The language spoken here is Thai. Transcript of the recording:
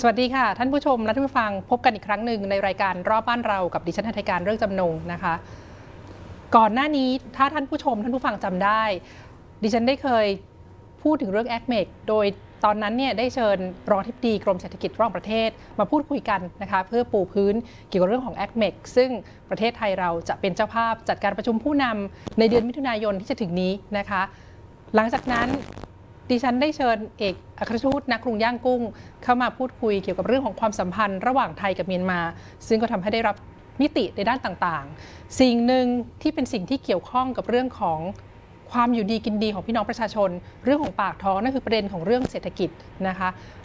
สวัสดีค่ะท่านผู้ชมและท่านผู้ฟังพบกันอีกครั้งหนึ่งในรายการรอบบ้านเรากับดิฉันทัยการเรื่องจำนงนะคะก่อนหน้านี้ถ้าท่านผู้ชมท่านผู้ฟังจำได้ดิฉันได้เคยพูดถึงเรื่อง ACMEC โดยตอนนั้นเนี่ยได้เชิญรองอธิบดีกรมเศรษฐกิจระหว่างประเทศมาพูดคุยกันนะคะเพื่อปูพื้นเกี่ยวกับเรื่องของ ACMEC ซึ่งประเทศไทยเราจะเป็นเจ้าภาพจัดการประชุมผู้นำในเดือนมิถุนายนที่จะถึงนี้นะคะหลังจากนั้นดิฉันได้เชิญเอกอัครราชทูตณกรุงย่างกุ้งเข้ามาพูดคุยเกี่ยวกับเรื่องของความสัมพันธ์ระหว่างไทยกับเมียนมาซึ่งก็ทำให้ได้รับมิติในด้านต่างๆสิ่งหนึ่งที่เป็นสิ่งที่เกี่ยวข้องกับเรื่องของความอยู่ดีกินดีของพี่น้องประชาชนเรื่องของปากท้องนั่นคือประเด็นของเรื่องเศรษฐกิจนะคะ